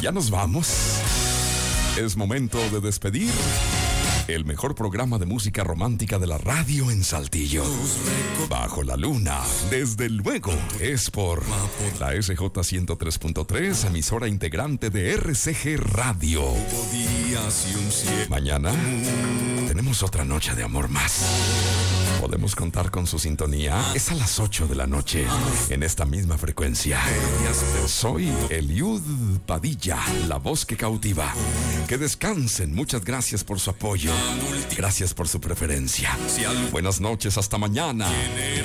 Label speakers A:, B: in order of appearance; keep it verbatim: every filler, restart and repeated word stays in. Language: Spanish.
A: Ya nos vamos. Es momento de despedir el mejor programa de música romántica de la radio en Saltillo. Bajo la luna, desde luego, es por la S J ciento tres punto tres, emisora integrante de R C G Radio. Mañana tenemos otra noche de amor más. Podemos contar con su sintonía. Es a las ocho de la noche, en esta misma frecuencia. Soy Eliud Padilla, la voz que cautiva. Que descansen. Muchas gracias por su apoyo. Gracias por su preferencia. Buenas noches, hasta mañana.